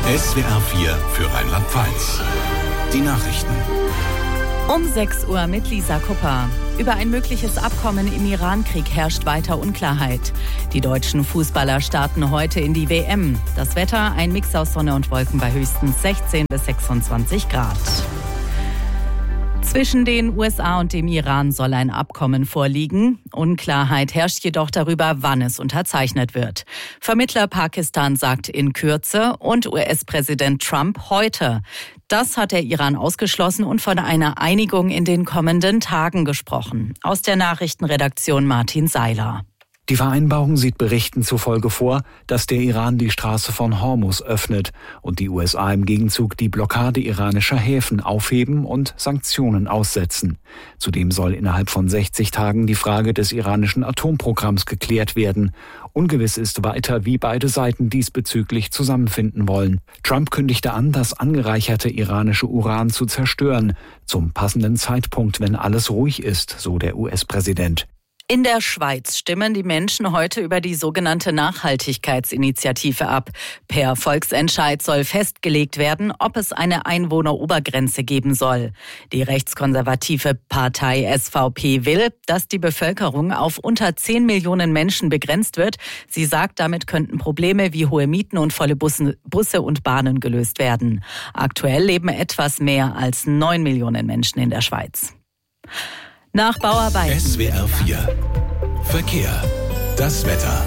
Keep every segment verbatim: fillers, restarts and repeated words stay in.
S W R vier für Rheinland-Pfalz. Die Nachrichten. Um sechs Uhr mit Lisa Kupper. Über ein mögliches Abkommen im Iran-Krieg herrscht weiter Unklarheit. Die deutschen Fußballer starten heute in die W M. Das Wetter, ein Mix aus Sonne und Wolken bei höchstens sechzehn bis sechsundzwanzig Grad. Zwischen den U S A und dem Iran soll ein Abkommen vorliegen. Unklarheit herrscht jedoch darüber, wann es unterzeichnet wird. Vermittler Pakistan sagt in Kürze und U S-Präsident Trump heute. Das hat der Iran ausgeschlossen und von einer Einigung in den kommenden Tagen gesprochen. Aus der Nachrichtenredaktion Martin Seiler. Die Vereinbarung sieht Berichten zufolge vor, dass der Iran die Straße von Hormuz öffnet und die U S A im Gegenzug die Blockade iranischer Häfen aufheben und Sanktionen aussetzen. Zudem soll innerhalb von sechzig Tagen die Frage des iranischen Atomprogramms geklärt werden. Ungewiss ist weiter, wie beide Seiten diesbezüglich zusammenfinden wollen. Trump kündigte an, das angereicherte iranische Uran zu zerstören, zum passenden Zeitpunkt, wenn alles ruhig ist, so der U S-Präsident. In der Schweiz stimmen die Menschen heute über die sogenannte Nachhaltigkeitsinitiative ab. Per Volksentscheid soll festgelegt werden, ob es eine Einwohnerobergrenze geben soll. Die rechtskonservative Partei S V P will, dass die Bevölkerung auf unter zehn Millionen Menschen begrenzt wird. Sie sagt, damit könnten Probleme wie hohe Mieten und volle Busse, Busse und Bahnen gelöst werden. Aktuell leben etwas mehr als neun Millionen Menschen in der Schweiz. Nach Bauarbeiten. S W R vier. Verkehr. Das Wetter.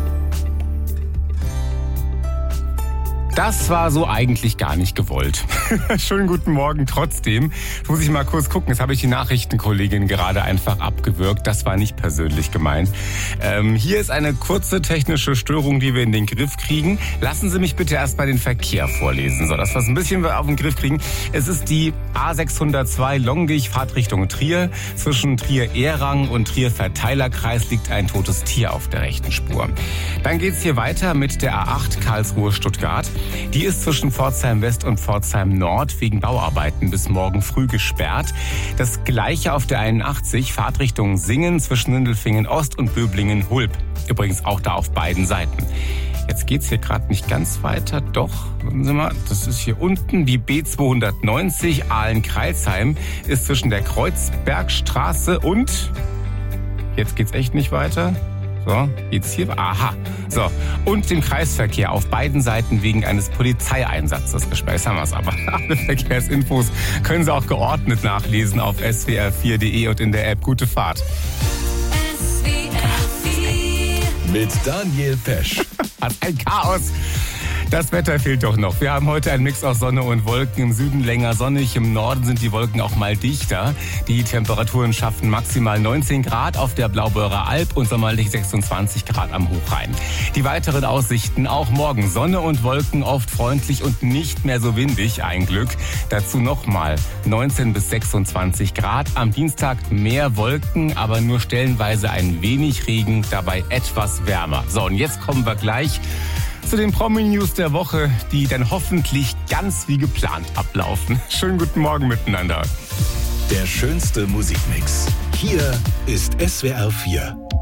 Das war so eigentlich gar nicht gewollt. Schönen guten Morgen trotzdem. Jetzt muss ich mal kurz gucken. Jetzt habe ich die Nachrichtenkollegin gerade einfach abgewürgt. Das war nicht persönlich gemeint. Ähm, hier ist eine kurze technische Störung, die wir in den Griff kriegen. Lassen Sie mich bitte erst mal den Verkehr vorlesen, so dass wir es ein bisschen auf den Griff kriegen. Es ist die A sechshundertzwei Longgich, Fahrtrichtung Trier. Zwischen Trier-Ehrang und Trier-Verteilerkreis liegt ein totes Tier auf der rechten Spur. Dann geht's hier weiter mit der A acht Karlsruhe-Stuttgart. Die ist zwischen Pforzheim West und Pforzheim Nord wegen Bauarbeiten bis morgen früh gesperrt. Das gleiche auf der einundachtzig, Fahrtrichtung Singen zwischen Sindelfingen Ost und Böblingen Hulb. Übrigens auch da auf beiden Seiten. Jetzt geht's hier gerade nicht ganz weiter. Doch, warten Sie mal, das ist hier unten die B zweihundertneunzig Aalen-Kreilsheim ist zwischen der Kreuzbergstraße und... Jetzt geht's echt nicht weiter. So, geht's hier? Aha. So, und dem Kreisverkehr auf beiden Seiten wegen eines Polizeieinsatzes gesperrt. Jetzt haben wir es aber. Alle Verkehrsinfos können Sie auch geordnet nachlesen auf S W R vier punkt de und in der App. Gute Fahrt. S W R vier mit Daniel Pesch. Was ein Chaos. Das Wetter fehlt doch noch. Wir haben heute einen Mix aus Sonne und Wolken. Im Süden länger sonnig, im Norden sind die Wolken auch mal dichter. Die Temperaturen schaffen maximal neunzehn Grad auf der Blaubeurer Alb und sommerlich sechsundzwanzig Grad am Hochrhein. Die weiteren Aussichten auch morgen. Sonne und Wolken, oft freundlich und nicht mehr so windig, ein Glück. Dazu nochmal neunzehn bis sechsundzwanzig Grad. Am Dienstag mehr Wolken, aber nur stellenweise ein wenig Regen, dabei etwas wärmer. So, und jetzt kommen wir gleich zu den Promi-News der Woche, die dann hoffentlich ganz wie geplant ablaufen. Schönen guten Morgen miteinander. Der schönste Musikmix. Hier ist S W R vier.